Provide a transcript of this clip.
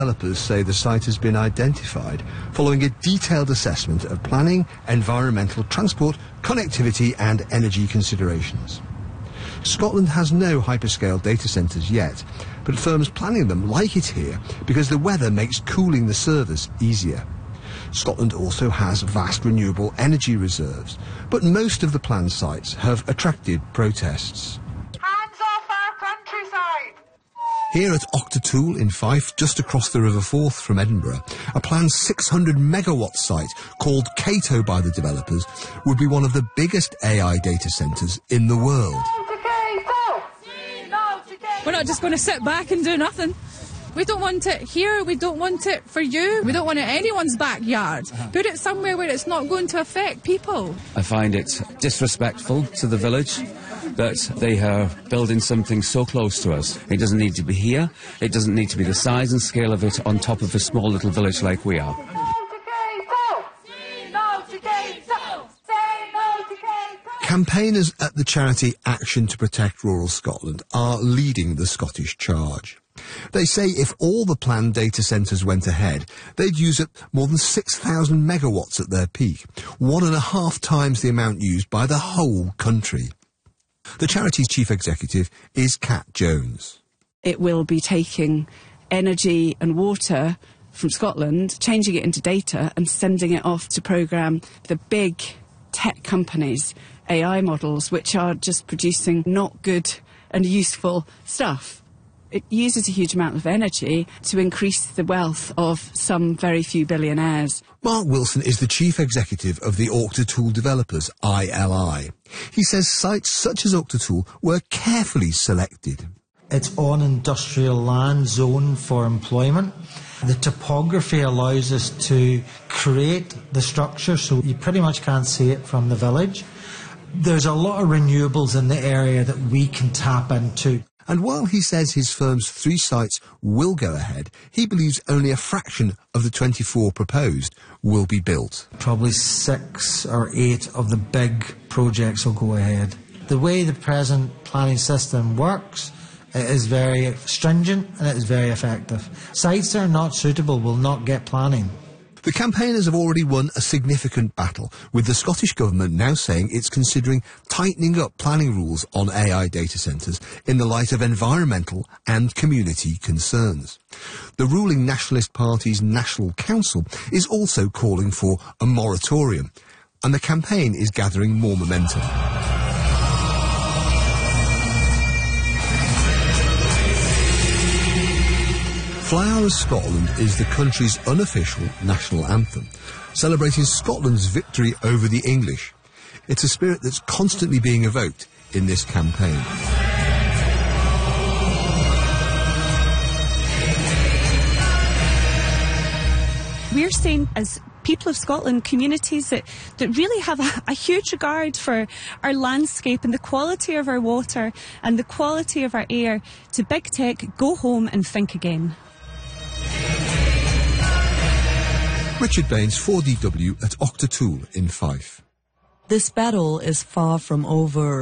Developers say the site has been identified following a detailed assessment of planning, environmental, transport, connectivity and energy considerations. Scotland has no hyperscale data centres yet, but firms planning them like it here because the weather makes cooling the servers easier. Scotland also has vast renewable energy reserves, but most of the planned sites have attracted protests. Hands off our countryside! Here at Octatool in Fife, just across the River Forth from Edinburgh, a planned 600 megawatt site called Cato by the developers would be one of the biggest AI data centres in the world. We're not just going to sit back and do nothing. We don't want it here, we don't want it for you, we don't want it in anyone's backyard. Put it somewhere where it's not going to affect people. I find it disrespectful to the village that they are building something so close to us. It doesn't need to be here, it doesn't need to be the size and scale of it on top of a small little village like we are. Campaigners at the charity Action to Protect Rural Scotland are leading the Scottish charge. They say if all the planned data centres went ahead, they'd use up more than 6,000 megawatts at their peak, 1.5 times the amount used by the whole country. The charity's chief executive is Kat Jones. It will be taking energy and water from Scotland, changing it into data and sending it off to programme the big tech companies' AI models, which are just producing not good and useful stuff. It uses a huge amount of energy to increase the wealth of some very few billionaires. Mark Wilson is the chief executive of the Octatool developers, ILI. He says sites such as Octatool were carefully selected. It's on industrial land zoned for employment. The topography allows us to create the structure, so you pretty much can't see it from the village. There's a lot of renewables in the area that we can tap into. And while he says his firm's 3 sites will go ahead, he believes only a fraction of the 24 proposed will be built. Probably 6 or 8 of the big projects will go ahead. The way the present planning system works, it is very stringent and it is very effective. Sites that are not suitable will not get planning. The campaigners have already won a significant battle, with the Scottish Government now saying it's considering tightening up planning rules on AI data centres in the light of environmental and community concerns. The ruling Nationalist Party's National Council is also calling for a moratorium, and the campaign is gathering more momentum. Fly Our Scotland is the country's unofficial national anthem, celebrating Scotland's victory over the English. It's a spirit that's constantly being evoked in this campaign. We're saying, as people of Scotland, communities that really have a huge regard for our landscape and the quality of our water and the quality of our air, to big tech, go home and think again. Richard Baines, 4DW at Octatool in Fife. This battle is far from over.